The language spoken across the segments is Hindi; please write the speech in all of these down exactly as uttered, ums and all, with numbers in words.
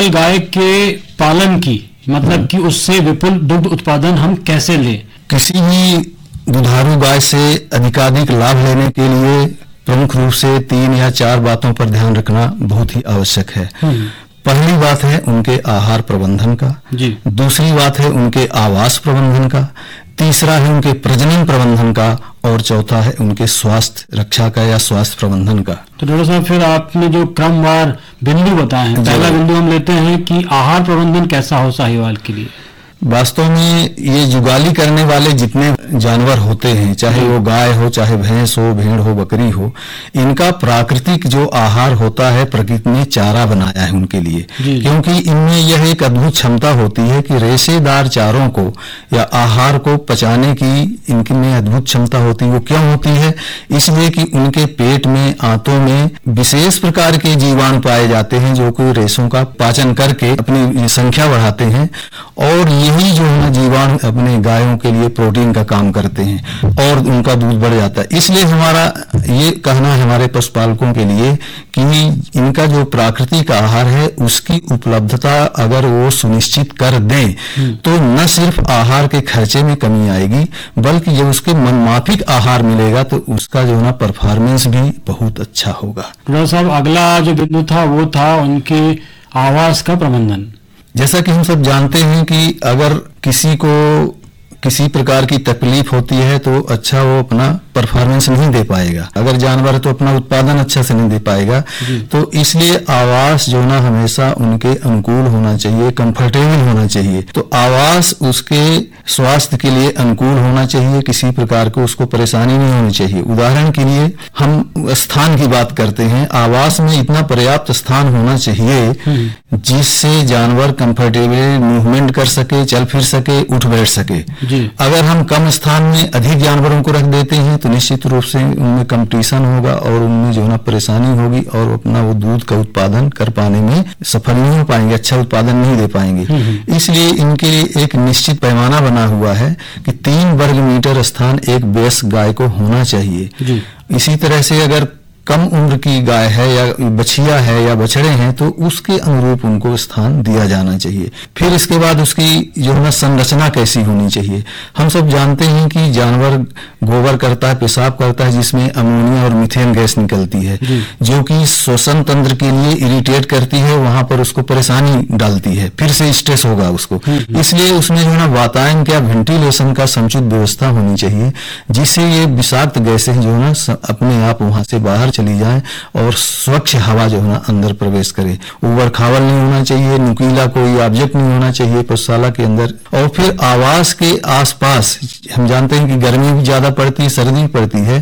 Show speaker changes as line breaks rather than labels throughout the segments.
केवल गाय के पालन की, मतलब कि उससे विपुल दुग्ध उत्पादन हम कैसे लें?
किसी भी दुधारू गाय से अधिकाधिक लाभ लेने के लिए प्रमुख रूप से तीन या चार बातों पर ध्यान रखना बहुत ही आवश्यक है। पहली बात है उनके आहार प्रबंधन का जी। दूसरी बात है उनके आवास प्रबंधन का, तीसरा है उनके प्रजनन प्रबंधन का, और चौथा है उनके स्वास्थ्य रक्षा का या स्वास्थ्य प्रबंधन का।
तो डॉक्टर साहब, फिर आपने जो क्रमवार बिंदु बताए हैं, पहला बिंदु हम लेते हैं कि आहार प्रबंधन कैसा हो साहिवाल के लिए।
वास्तव में ये जुगाली करने वाले जितने जानवर होते हैं, चाहे वो गाय हो, चाहे भैंस हो, भेड़ हो, बकरी हो, इनका प्राकृतिक जो आहार होता है प्रकृति ने चारा बनाया है उनके लिए, क्योंकि इनमें यह एक अद्भुत क्षमता होती है कि रेशेदार चारों को या आहार को पचाने की इनमें अद्भुत क्षमता होती है। वो क्यों होती है? इसलिए कि उनके पेट में, आंतों में विशेष प्रकार के जीवाणु पाए जाते हैं जो कि रेशों का पाचन करके अपनी संख्या बढ़ाते हैं, और यही जो है जीवाणु अपने गायों के लिए प्रोटीन का काम करते हैं और उनका दूध बढ़ जाता है। इसलिए हमारा ये कहना है हमारे पशुपालकों के लिए कि इनका जो प्राकृतिक आहार है उसकी उपलब्धता अगर वो सुनिश्चित कर दें तो न सिर्फ आहार के खर्चे में कमी आएगी, बल्कि जब उसके मनमाफिक आहार मिलेगा तो उसका जो है ना परफॉर्मेंस भी बहुत अच्छा होगा।
डॉक्टर साहब, अगला जो बिंदु था वो था उनके आवास का प्रबंधन।
जैसा कि हम सब जानते हैं कि अगर किसी को किसी प्रकार की तकलीफ होती है तो अच्छा वो अपना परफॉर्मेंस नहीं दे पाएगा, अगर जानवर है तो अपना उत्पादन अच्छा से नहीं दे पाएगा। तो इसलिए आवास जो ना हमेशा उनके अनुकूल होना चाहिए, कंफर्टेबल होना चाहिए। तो आवास उसके स्वास्थ्य के लिए अनुकूल होना चाहिए, किसी प्रकार को उसको परेशानी नहीं होनी चाहिए। उदाहरण के लिए हम स्थान की बात करते हैं, आवास में इतना पर्याप्त स्थान होना चाहिए जिससे जानवर कंफर्टेबल मूवमेंट कर सके, चल फिर सके, उठ बैठ सके। अगर हम कम स्थान में अधिक जानवरों को रख देते हैं तो निश्चित रूप से उनमें कंपटीशन होगा और उनमें जो है ना परेशानी होगी और अपना वो दूध का उत्पादन कर पाने में सफल नहीं हो पाएंगे, अच्छा उत्पादन नहीं दे पाएंगे। इसलिए इनके लिए एक निश्चित पैमाना बना हुआ है कि तीन वर्ग मीटर स्थान एक वयस्क गाय को होना चाहिए। इसी तरह से अगर कम उम्र की गाय है या बछिया है या बछड़े हैं तो उसके अनुरूप उनको स्थान दिया जाना चाहिए। फिर इसके बाद उसकी जो है ना संरचना कैसी होनी चाहिए। हम सब जानते हैं कि जानवर गोबर करता है, पेशाब करता है, जिसमें अमोनिया और मीथेन गैस निकलती है जो कि श्वसन तंत्र के लिए इरिटेट करती है, वहां पर उसको परेशानी डालती है, फिर से स्ट्रेस होगा उसको। इसलिए उसमें जो है ना वातायन क्या वेंटिलेशन का समुचित व्यवस्था होनी चाहिए जिससे ये विषाक्त गैसें जो है ना अपने आप वहां से बाहर चली जाए और स्वच्छ हवा जो है ना अंदर प्रवेश करे। ऊबड़ खाबड़ नहीं होना चाहिए, नुकीला कोई ऑब्जेक्ट नहीं होना चाहिए पशुशाला के अंदर। और फिर आवास के आसपास हम जानते हैं कि गर्मी भी ज्यादा पड़ती है, सर्दी भी पड़ती है,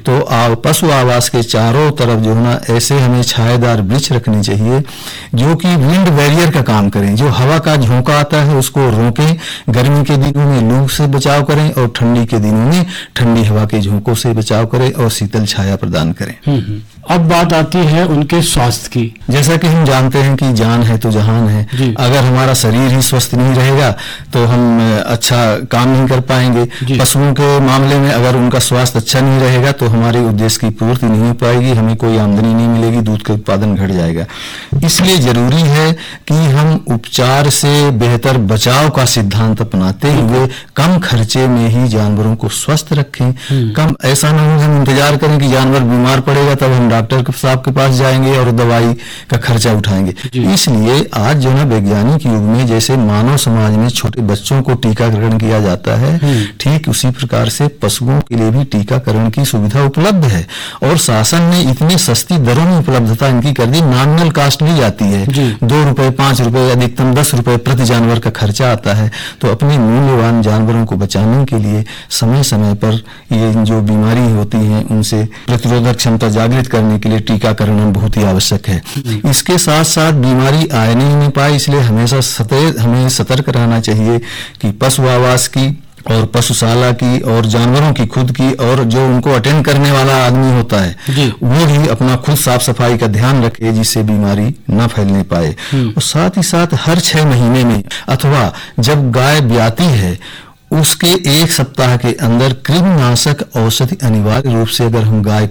तो पशु आवास के चारों तरफ जो है ना ऐसे हमें छायादार वृक्ष रखने चाहिए जो कि विंड बैरियर का काम करें, जो हवा का झोंका आता है उसको रोकें, गर्मी के दिनों में लू से बचाव करें और ठंडी के दिनों में ठंडी हवा के झोंकों से बचाव करें और शीतल छाया प्रदान करें।
अब बात आती है उनके स्वास्थ्य की।
जैसा कि हम जानते हैं कि जान है तो जहान है, अगर हमारा शरीर ही स्वस्थ नहीं रहेगा तो हम अच्छा काम नहीं कर पाएंगे। पशुओं के मामले में अगर उनका स्वास्थ्य अच्छा नहीं रहेगा तो हमारे उद्देश्य की पूर्ति नहीं हो पाएगी, हमें कोई आमदनी नहीं मिलेगी, दूध का उत्पादन घट जाएगा। इसलिए जरूरी है कि हम उपचार से बेहतर बचाव का सिद्धांत अपनाते हुए कम खर्चे में ही जानवरों को स्वस्थ रखें। कम ऐसा न हो हम इंतजार करें कि जानवर बीमार पड़ेगा तब हम डॉक्टर साहब के पास जाएंगे और दवाई का खर्चा उठाएंगे। इसलिए आज जो है वैज्ञानिक युग में जैसे मानव समाज में छोटे बच्चों को टीकाकरण किया जाता है, ठीक उसी प्रकार से पशुओं के लिए भी टीकाकरण की सुविधा उपलब्ध है और शासन ने इतनी सस्ती दरों में उपलब्धता इनकी कर दी। नॉमिनल कास्ट ली जाती है, दो रुपए पांच रुपए अधिकतम दस रुपए प्रति जानवर का खर्चा आता है। तो अपने मूल्यवान जानवरों को बचाने के लिए समय समय पर ये जो बीमारी होती है उनसे प्रतिरोधक क्षमता जागृत करने के लिए टीकाकरण बहुत ही आवश्यक है। इसके साथ साथ बीमारी आने ही नहीं पाए, इसलिए हमेशा सतर्क हमें सतर्क रहना चाहिए कि पशु आवास की और पशुशाला की और जानवरों की खुद की और जो उनको अटेंड करने वाला आदमी होता है वो भी अपना खुद साफ सफाई का ध्यान रखे जिससे बीमारी न फैलने पाए। और साथ ही साथ हर छह महीने में अथवा जब गाय ब्याती है उसके एक सप्ताह के अंदर कृमिनाशक औषधि अनिवार्य रूप से अगर हम गाय को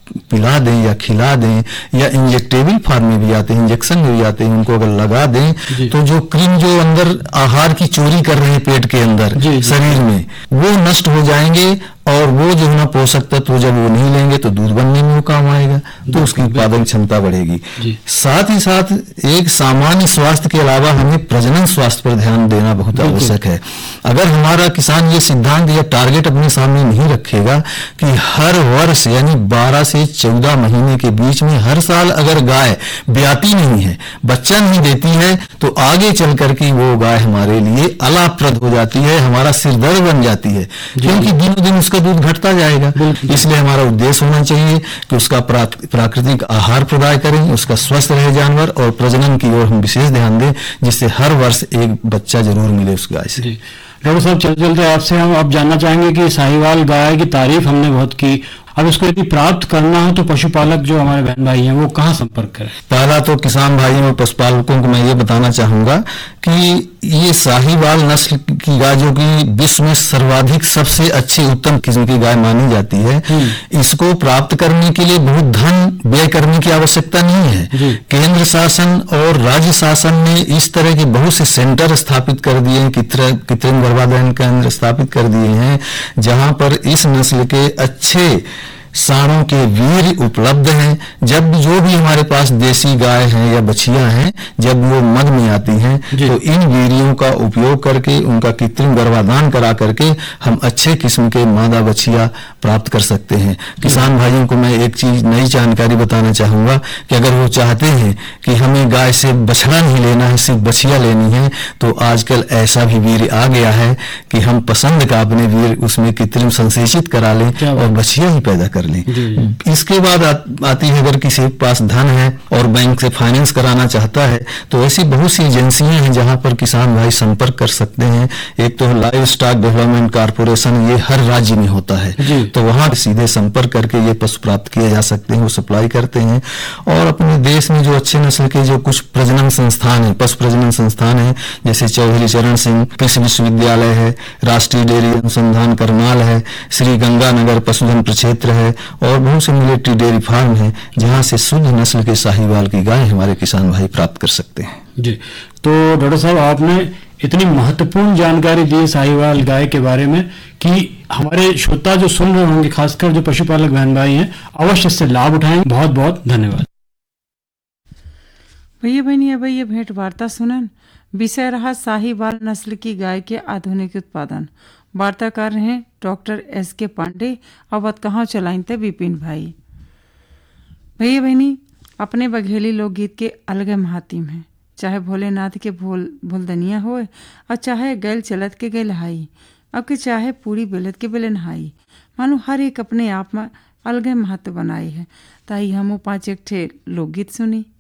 पिला दें या खिला दें, या इंजेक्टेबल फॉर्म में भी आते हैं, इंजेक्शन में भी आते हैं, उनको अगर लगा दें तो जो कृमि जो अंदर आहार की चोरी कर रहे हैं पेट के अंदर शरीर में, वो नष्ट हो जाएंगे, और वो जो है ना पोषक तत्व जब वो नहीं लेंगे तो दूध बनने में वो काम आएगा, तो उसकी उत्पादन क्षमता बढ़ेगी। साथ ही साथ एक सामान्य स्वास्थ्य के अलावा हमें प्रजनन स्वास्थ्य पर ध्यान देना बहुत आवश्यक है। अगर हमारा किसान ये सिद्धांत या टारगेट अपने सामने नहीं रखेगा कि हर वर्ष यानी बारह से चौदह महीने के बीच में हर साल अगर गाय ब्याती नहीं है, बच्चा नहीं देती है, तो आगे चल करके वो गाय हमारे लिए अलाभप्रद हो जाती है, हमारा सिरदर्द बन जाती है, क्योंकि दिनों दिन उसका दूध घटता जाएगा। इसलिए हमारा उद्देश्य होना चाहिए कि उसका प्राकृतिक आहार प्रदान करें, उसका स्वस्थ रहे जानवर, और प्रजनन की ओर हम विशेष ध्यान दें, जिससे हर वर्ष एक बच्चा जरूर मिले उस गाय से।
डॉक्टर साहब, चलते चलते आपसे हम अब जानना चाहेंगे कि साहिवाल गाय की तारीफ हमने बहुत की, अब इसको यदि प्राप्त करना हो तो पशुपालक जो हमारे बहन भाई हैं वो कहाँ संपर्क करें?
पहला तो किसान भाइयों और पशुपालकों को मैं ये बताना चाहूंगा कि ये साहिवाल नस्ल की गाय जो कि विश्व में सर्वाधिक सबसे अच्छी उत्तम किस्म की गाय मानी जाती है, इसको प्राप्त करने के लिए बहुत धन व्यय करने की आवश्यकता नहीं है। केंद्र शासन और राज्य शासन ने इस तरह के बहुत से सेंटर स्थापित कर दिए हैं, कृत्रिम गर्भाधान केंद्र स्थापित कर दिए हैं, जहां पर इस नस्ल के अच्छे सारों के वीर्य उपलब्ध हैं। जब जो भी हमारे पास देसी गाय हैं या बछियां हैं, जब वो मद में आती हैं तो इन वीर्यों का उपयोग करके उनका कृत्रिम गर्भाधान करा करके हम अच्छे किस्म के मादा बछिया प्राप्त कर सकते हैं। किसान भाइयों को मैं एक चीज नई जानकारी बताना चाहूंगा कि अगर वो चाहते हैं कि हमें गाय से बछड़ा नहीं लेना है, सिर्फ बछिया लेनी है, तो आजकल ऐसा भी वीर्य आ गया है कि हम पसंद का अपने वीर्य उसमें कृत्रिम संश्लेषित करा लें और बछिया ही पैदा कर लें। इसके बाद आ, आती है अगर किसी के पास धन है और बैंक से फाइनेंस कराना चाहता है, तो ऐसी बहुत सी एजेंसियां हैं जहां पर किसान भाई संपर्क कर सकते हैं। एक तो लाइव स्टॉक डेवलपमेंट कारपोरेशन, ये हर राज्य में होता है, तो वहां सीधे संपर्क करके ये पशु प्राप्त किए जा सकते हैं, वो सप्लाई करते हैं। और अपने देश में जो अच्छे नस्ल के जो कुछ प्रजनन संस्थान है, पशु प्रजनन संस्थान है, जैसे चौधरी चरण सिंह कृषि विश्वविद्यालय है, राष्ट्रीय डेयरी अनुसंधान करनाल है, श्री गंगानगर पशुधन प्रक्षेत्र है, और बहुत से मिलिट्री डेयरी फार्म है जहां से शुद्ध नस्ल के साहिवाल की गाय हमारे किसान भाई प्राप्त कर सकते हैं।
जी, तो डॉक्टर साहब आपने इतनी महत्वपूर्ण जानकारी दी साहिवाल गाय के बारे में कि हमारे श्रोता जो सुन रहे होंगे, खासकर जो पशुपालक बहन भाई हैं, अवश्य इससे लाभ उठाएंगे। बहुत बहुत धन्यवाद।
भैया बहनिया भैया भेंट वार्ता सुनन, विषय रहा साहिवाल नस्ल की गाय के आधुनिक उत्पादन। वार्ताकार हैं डॉक्टर एस के पांडे और वत कहाँ चलाइन थे विपिन भाई। भैया बहनी, अपने बघेली लोकगीत के अलग महातिम हैं, चाहे भोलेनाथ के भोल भोलदनिया हो, और चाहे गैल चलत के गैल हाई, अब के चाहे पूरी बेलत के बेले नहाई, मानो हर एक अपने आप में अलग महत्व बनाए है। ताई हमो पाँच एक ठे लोकगीत सुनी।